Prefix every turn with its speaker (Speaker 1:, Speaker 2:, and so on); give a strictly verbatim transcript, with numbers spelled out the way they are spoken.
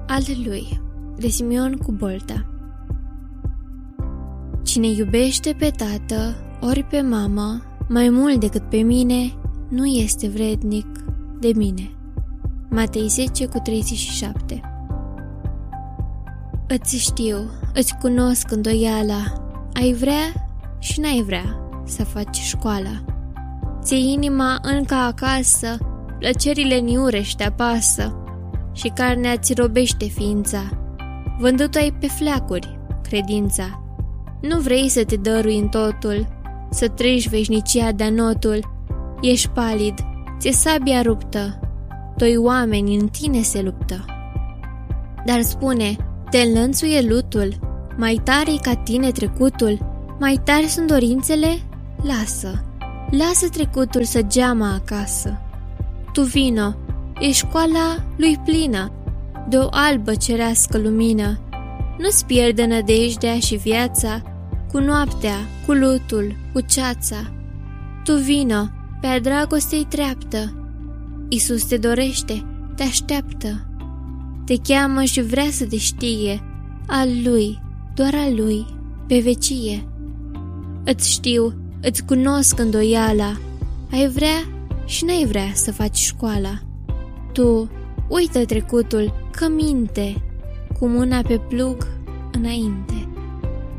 Speaker 1: al lui, de Simeon Cubolta. Cine iubește pe tată ori pe mamă mai mult decât pe mine, nu este vrednic de mine. Matei zece cu treizeci și șapte. Îți știu, îți cunosc îndoiala, ai vrea și n-ai vrea să faci școala. Ți-e inima încă acasă, plăcerile niurești apasă și carnea ți robește ființa. Vândut ai pe fleacuri credința. Nu vrei să te dărui în totul, să treci veșnicia de-a notul. Ești palid, ți-e sabia ruptă, doi oameni în tine se luptă. Dar spune, te înlănțuie lutul, mai tare ca tine trecutul, mai tari sunt dorințele? Lasă, lasă trecutul să geama acasă. Tu vino, e școala lui plină, de o albă cerească lumină. Nu-ți pierde nădejdea și viața, cu noaptea, cu lutul, cu ceața. Tu vino, pe-a dragostei treaptă, Iisus te dorește, te așteaptă. Te cheamă și vrea să te știe, al lui, doar al lui, pe vecie. Îți știu, îți cunosc îndoiala, ai vrea și n-ai vrea să faci școala. Tu, uită trecutul, că minte, cu mâna pe plug înainte.